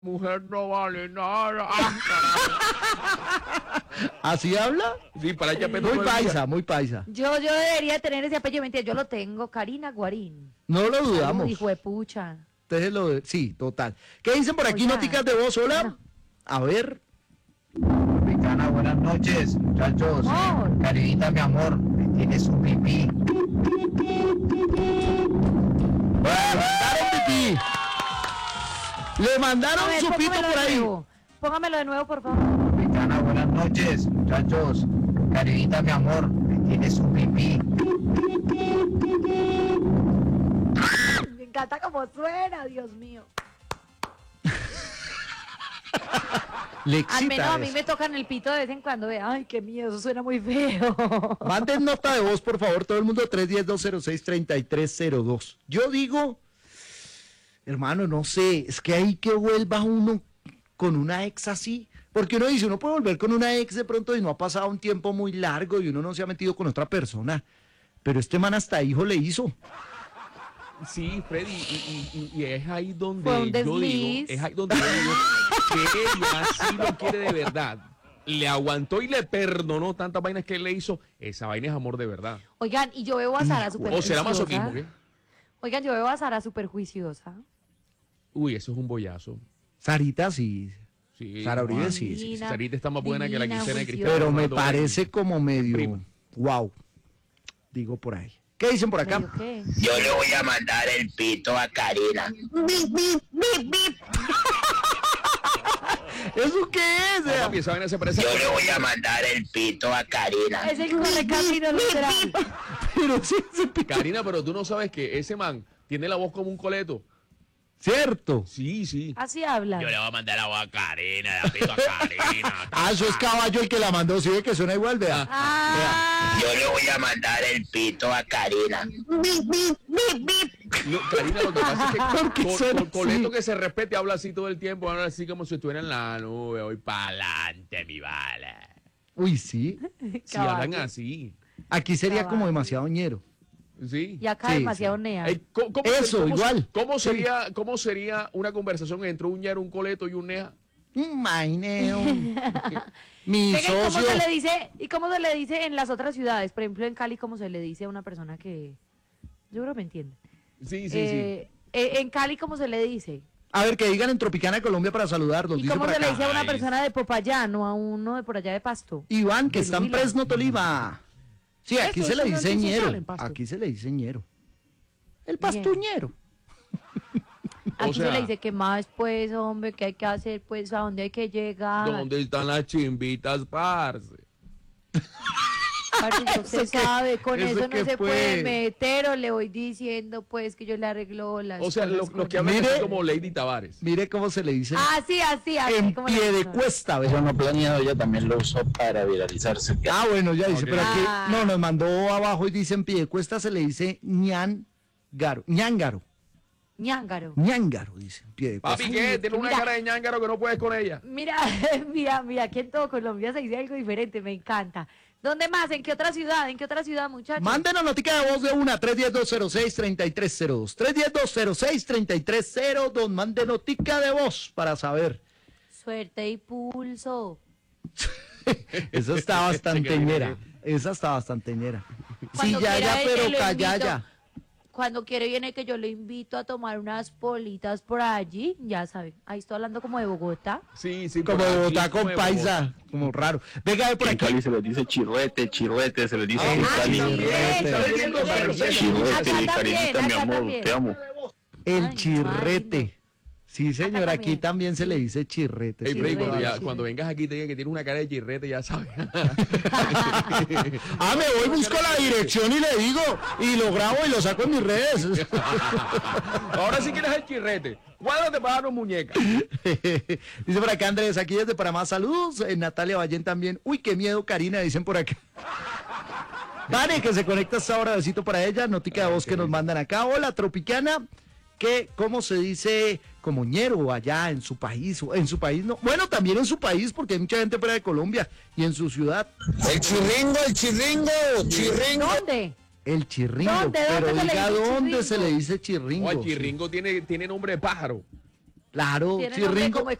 mujer no vale nada. ¿Así habla? Sí, para ella Muy paisa, muy paisa. Yo debería tener ese apellido, mentira, yo lo tengo, Karina Guarín. No lo Salud, dudamos. hijo de pucha. Ustedes sí, total. ¿Qué dicen por aquí, Oiga. noticas de voz? Hola. No. A ver. Tropicana, buenas noches, muchachos. Amor. Karinita, mi amor, me tienes un pipí. Le mandaron pipí. Le A mandaron ver, su pito póngamelo por de ahí. nuevo. Póngamelo de nuevo, por favor. Tropicana, buenas noches, muchachos. Karinita, mi amor, me tienes un pipí. Me encanta cómo suena, Dios mío. Le Al excita menos a mí eso. me tocan el pito de vez en cuando. Ay, qué miedo, eso suena muy feo. Manden nota de voz, por favor, todo el mundo, 310-206-3302. Yo digo, hermano, no sé, es que ahí que vuelva uno con una ex así, porque uno dice, uno puede volver con una ex de pronto y no ha pasado un tiempo muy largo y uno no se ha metido con otra persona, pero este man hasta hijo le hizo. Sí, Freddy, y es ahí donde Fue un yo digo, desliz. es ahí donde yo digo que ella sí lo quiere de verdad. Le aguantó y le perdonó tantas vainas que él le hizo. Esa vaina es amor de verdad. Oigan, y yo veo a Sara súper O será juiciosa. masoquismo, ¿qué? Oigan, yo veo a Sara súper juiciosa. Uy, eso es un bollazo. Sarita sí, Sí, Sara Uribe Juan. sí, sí, Divina, Sarita está más buena que la divina, quincena de juiciosa. Cristiano pero me Ronaldo. parece como medio, Prima. wow, digo por ahí. ¿Qué dicen por acá? ¿Medio qué? Yo le voy a mandar el pito a Karina. ¿Eso qué es? No, papi, esa vaina se parece Yo le voy a mandar el pito a Karina. Es el correcamino literal. Pero sí, Karina, pero tú no sabes que ese man tiene la voz como un coleto. cierto. Sí, sí. Así habla. Yo le voy a mandar la voz a Karina, la pito a Karina. Ah, eso es Caballo el que la mandó, sí ve que suena igual, vea. Ah, Yo le voy a mandar el pito a Karina. No, Karina, lo que pasa es que ¿Por qué suena Coleto así? que se respete habla así todo el tiempo, habla así como si estuviera en la nube, voy pa'lante, mi bala. Uy, sí. Si hablan Caballo. así, Aquí sería como Caballo. demasiado ñero. sí. y acá Sí, demasiado sí. nea. Ey, Eso, igual. ¿Cómo sería una conversación entre un ñero, un coleto y un nea? Maineo. Mi Venga, ¿y cómo socio. se le dice? ¿Y cómo se le dice en las otras ciudades? Por ejemplo, en Cali, ¿cómo se le dice a una persona que... Yo creo que me entiende. Sí, En Cali, ¿cómo se le dice? A ver, que digan en Tropicana Colombia para saludarlos. ¿Y dice cómo por se le acá. dice a una Ay. persona de Popayán o a uno de por allá de Pasto? Iván, que De está en Huila. Fresno, Tolima. Sí, aquí Eso, se le eso no dice es social ñero. en Pasto. Aquí se le dice ñero. El Bien. pastuñero. Aquí sea- se le dice que más, pues, hombre, que hay que hacer, pues, a dónde hay que llegar. ¿Dónde están las chimbitas, parce? Parce, ya usted ¿Eso qué? sabe, con ¿Eso eso no qué se fue? puede meter, o le voy diciendo, pues, que yo le arreglo las O sea, cosas los con- que hablan Mire. así como Lady Tavares. Mire cómo se le dice Así, así, en como le pie de digo. cuesta. Eso ¿verdad? no planeado, ella también lo usó para viralizarse. Ah, bueno, ya dice, Ok. pero aquí Ah. no, nos mandó abajo y dice en pie de cuesta se le dice ñángaro, ñángaro, Ñángaro. ñángaro, dice en pie de cuesta. Papi, ¿qué? Tiene una mira. cara de ñángaro que no puedes con ella. Mira, mira, aquí en todo Colombia se dice algo diferente, me encanta. ¿Dónde más? ¿En qué otra ciudad? ¿En qué otra ciudad, muchachos? Mándenos notica de voz de una, 310-206-3302. 310-206-3302. Mande notica de voz para saber. Suerte y pulso. Esa está bastante que viene. ñera. Esa está bastante ñera. Sí, Cuando ya, quiera, ya, pero lo calla invito. ya. Cuando quiere viene que yo lo invito a tomar unas politas por allí, ya saben. Ahí estoy hablando como de Bogotá. Sí, sí. Como por aquí, Bogotá como con de paisa, como raro. Venga, ve por En aquí. Cali se le dice chirrete, chirrete, se le dice Ah, en sí, Cali. también. Chirrete, Acá Karinita, también, mi acá amor, también. te amo. El Ay, chirrete. Sí, señor, Acá aquí también se le dice chirrete. Ey, sí, Freddy, es cuando, verdad. cuando vengas aquí te digan que tienes una cara de chirrete, ya sabes. Ah, me voy, busco la dirección y le digo, y lo grabo y lo saco en mis redes. Ahora sí quieres el chirrete. Cuádrate para darnos muñeca. Dice por acá Andrés, aquí desde Panamá, saludos. Natalia Ballén también. Uy, qué miedo, Karina, dicen por acá. Dani, que se conecta hasta ahora, besito para ella. Notica de voz que nos mandan acá. Hola, Tropicana. ¿Cómo se dice como ñero allá en su país? O en su país no. Bueno, también en su país, porque hay mucha gente fuera de Colombia y en su ciudad. El chirringo, chirringo. ¿Dónde? El chirringo. ¿Dónde Pero se le diga dice dónde chirringo? se le dice chirringo. O el chirringo tiene nombre de pájaro. Claro, Tiene si nombre Ringo, como